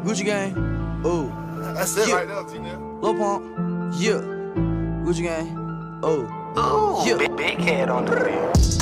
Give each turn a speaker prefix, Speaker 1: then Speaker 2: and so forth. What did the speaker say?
Speaker 1: Gucci gang, oh.
Speaker 2: That's it
Speaker 1: Yeah.
Speaker 2: right there, T-Nell.
Speaker 1: Lil Pump, yeah. Gucci gang, oh.
Speaker 3: Ooh,
Speaker 1: Yeah.
Speaker 3: big head on the beat.